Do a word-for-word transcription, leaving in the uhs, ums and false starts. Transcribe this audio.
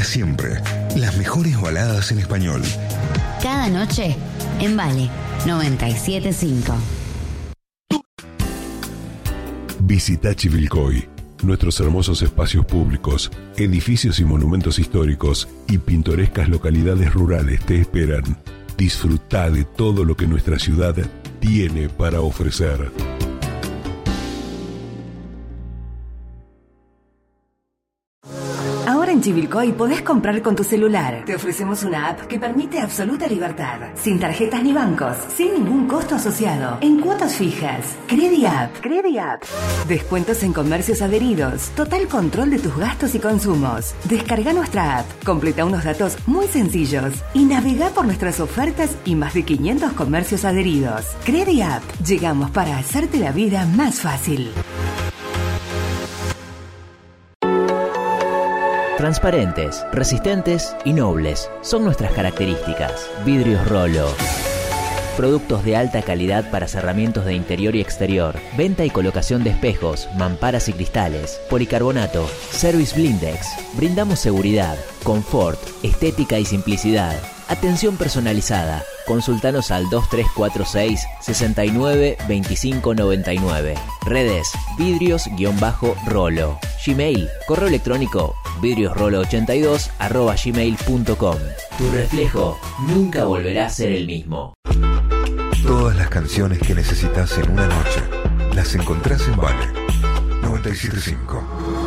siempre, las mejores baladas en español. Cada noche en Vale noventa y siete punto cinco. Visita Chivilcoy. Nuestros hermosos espacios públicos, edificios y monumentos históricos y pintorescas localidades rurales te esperan. Disfruta de todo lo que nuestra ciudad tiene para ofrecer. Ahora en Chivilcoy podés comprar con tu celular. Te ofrecemos una app que permite absoluta libertad, sin tarjetas ni bancos, sin ningún costo asociado, en cuotas fijas. CrediApp. CrediApp. Descuentos en comercios adheridos, total control de tus gastos y consumos. Descarga nuestra app, completa unos datos muy sencillos y navega por nuestras ofertas y más de quinientos comercios adheridos. CrediApp. Llegamos para hacerte la vida más fácil. Transparentes, resistentes y nobles son nuestras características. Vidrios Rolo. Productos de alta calidad para cerramientos de interior y exterior. Venta y colocación de espejos, mamparas y cristales. Policarbonato. Service Blindex. Brindamos seguridad, confort, estética y simplicidad. Atención personalizada. Consultanos al dos tres cuatro seis, sesenta y nueve, veinticinco noventa y nueve. Redes vidrios-rolo. Gmail, correo electrónico vidriosrolo ochenta y dos arroba gmail punto com. Tu reflejo nunca volverá a ser el mismo. Todas las canciones que necesitas en una noche las encontrás en Vale noventa y siete punto cinco.